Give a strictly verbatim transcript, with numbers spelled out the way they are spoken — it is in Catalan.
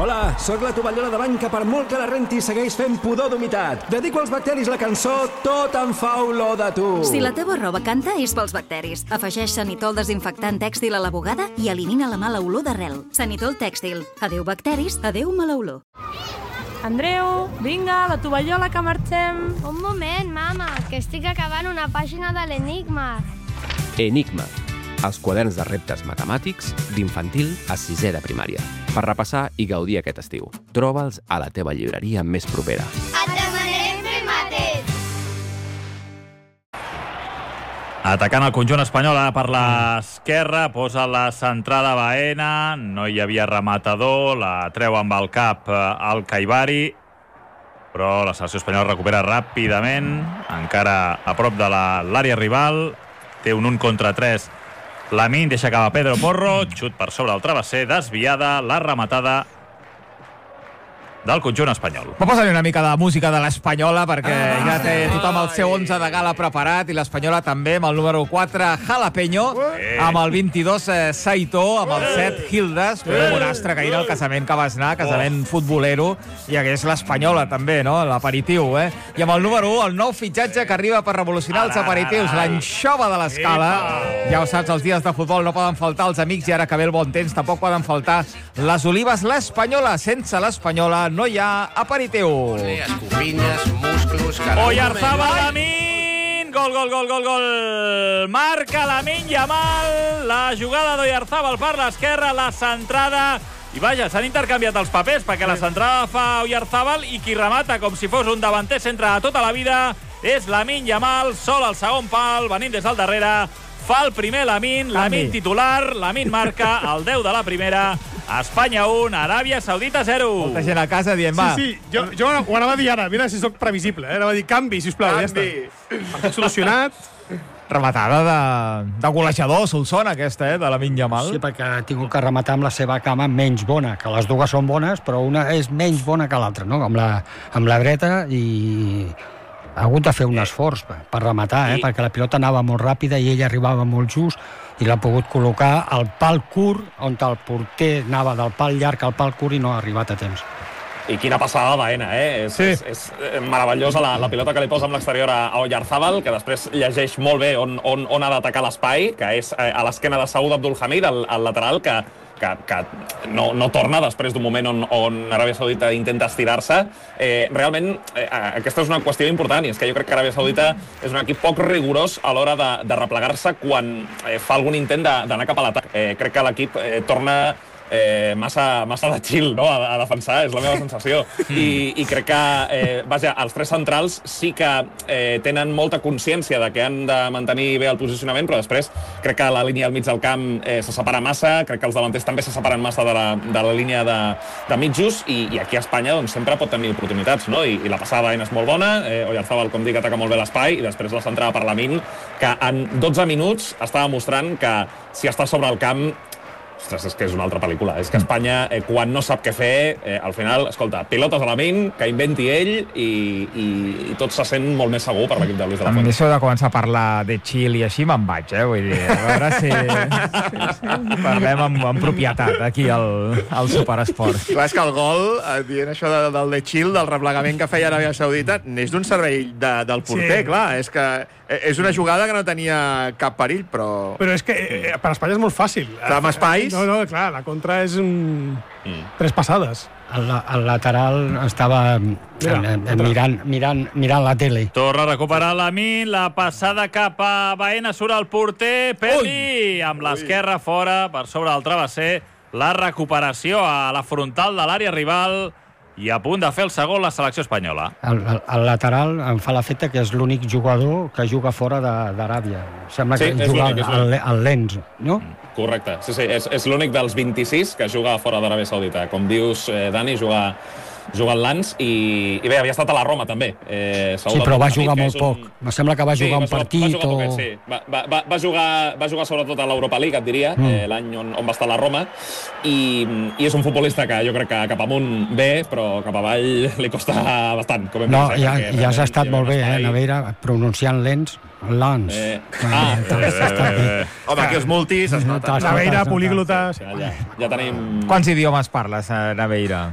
Hola, sóc la tovallola de bany que per molt que la renti segueix fent pudor d'humitat. Dedico als bacteris la cançó Tot em fa olor de tu. Si la teva roba canta, és pels bacteris. Afegeix Sanitol desinfectant tèxtil a la bugada i elimina la mala olor d'arrel. Sanitol tèxtil. Adéu bacteris, adéu mala olor. Andreu, vinga, la tovallola que marxem. Un moment, mama, que estic acabant una pàgina de l'Enigma. Enigma, els quaderns de reptes matemàtics d'infantil a sisè de primària. Per repassar i gaudir aquest estiu. Troba'ls a la teva llibreria més propera. Et demanarem fer mates. Atacant el conjunt espanyol per l'esquerra, posa la centrada Baena, no hi havia rematador, la treu amb el cap al Caibari, però la selecció espanyola recupera ràpidament, encara a prop de l'àrea rival, té un un contra tres. Lamine deixa acabar Pedro Porro, xut per sobre el travesser, desviada, la rematada del conjunt espanyol. Va posar-li una mica de música de l'Espanyola perquè ah, ja té tothom el seu onze de gala preparat i l'Espanyola també amb el número quatre Jalapeño, eh. amb el vint-i-dos eh, Saito, amb el set Gildas, però un astre que ahir al casament que vas anar, casament futbolero, i hagués l'Espanyola també, no? L'aperitiu, eh? I amb el número u, el nou fitxatge que arriba per revolucionar els aperitius, l'anxova de l'Escala. Ja ho saps, els dies de futbol no poden faltar els amics i ara que ve el bon temps tampoc poden faltar les olives. L'Espanyola, sense l'Espanyola no hi ha aperitiu. Escopinyes, musclos... Oyarzabal, Lamine! Gol, gol, gol, gol, gol! Marca Lamine Yamal, la jugada d'Oyarzabal per l'esquerra, la centrada... I vaja, s'han intercanviat els papers perquè la centrada fa Oyarzabal i qui remata com si fos un davanter centre de tota la vida és Lamine Yamal, sol al segon pal, venint des del darrere. Fa el primer Lamine, Lamine titular, Lamine marca, el deu de la primera, Espanya un, Aràbia Saudita zero. Molta gent a casa dient, va. Sí, sí, jo, jo ho anava a dir ara, mira si sóc previsible, eh? Anava a dir canvi, sisplau, ja està. Partit solucionat. Rematada de, de golejador, Solsona, aquesta, eh, de Lamine Yamal. Sí, perquè ha tingut que rematar amb la seva cama menys bona, que les dues són bones, però una és menys bona que l'altra, no? Amb la, amb la dreta i... ha hagut de fer un esforç per rematar, eh? perquè la pilota anava molt ràpida i ell arribava molt just i l'ha pogut col·locar al pal curt, on el porter anava del pal llarg al pal curt i no ha arribat a temps. I quina passada Baena, eh? És, sí. és, és meravellosa la, la pilota que li posa amb l'exterior a, a Oyarzabal, que després llegeix molt bé on, on, on ha d'atacar l'espai, que és a l'esquena de Saúd Abdulhamid, el, el lateral, que, que, que no, no torna després d'un moment on, on Aràbia Saudita intenta estirar-se. Eh, realment, eh, aquesta és una qüestió important, i és que jo crec que Aràbia Saudita és un equip poc rigorós a l'hora de, de replegar-se quan eh, fa algun intent d'anar cap a l'atac. Eh, crec que l'equip eh, torna... Eh, massa, massa de chill, no?, a, a defensar, és la meva sensació. I, i crec que, eh, vaja, els tres centrals sí que eh, tenen molta consciència de que han de mantenir bé el posicionament, però després crec que la línia al mig del camp eh, se separa massa, crec que els davanters també se separen massa de la, de la línia de, de mitjos, i, i aquí a Espanya doncs, sempre pot tenir oportunitats, no? I, i la passada Baena és molt bona, eh, Oyarzabal, com dic, ataca molt bé l'espai, i després la centrada per Lamine, que en dotze minuts estava mostrant que si està sobre el camp, ostres, és que és una altra pel·lícula. És que Espanya, eh, quan no sap què fer, eh, al final, escolta, pilotes a Lamine, que inventi ell, i, i, i tot se sent molt més segur per l'equip de Luis de la Fuente. Amb això de començar a parlar de chill i així me'n vaig, eh? Vull dir, a veure si, si parlem amb, amb propietat aquí al, al Superesport. Clar, és que el gol, dient això de, del de chill, del replegament que feia Aràbia Saudita, n'és d'un servei de, del porter, sí. Clar, és que és una jugada que no tenia cap perill, però... Però és que eh, per Espanya és molt fàcil. Amb espais? No, no, clar, la contra és un... mm. tres passades. El, el lateral estava Mira, eh, mirant, mirant, mirant la tele. Torna a recuperar Lamine, la passada cap a Baena, surt el porter, Peli, amb l'esquerra fora, per sobre del travesser, la recuperació a la frontal de l'àrea rival, i a punt de fer el segon la selecció espanyola. El, el, el lateral em fa l'efecte que és l'únic jugador que juga fora d'Aràbia. Sembla sí, que juga al, al Lens, no? Correcte, sí, sí, és, és l'únic dels vint-i-sis que juga fora d'Aràbia Saudita. Com dius, eh, Dani, juga... juga al Lens, i, i bé, havia estat a la Roma també. Eh, sí, però va jugar molt poc. Un... Me sembla que va jugar sí, un partit va jugar o... Poquet, sí. va, va, va, jugar, va jugar sobretot a l'Europa League, et diria, mm. eh, l'any on, on va estar a la Roma, i, i és un futbolista que jo crec que cap amunt bé, però cap avall li costa bastant. Com hem no, vist, ja, ja has estat molt bé, eh, Naveira, pronunciant Lens, Lens. Eh, ah, eh, eh, eh, home, aquí els multis es nota. Naveira, políglota... Ja, ja, ja tenim... Quants idiomes parles, Naveira?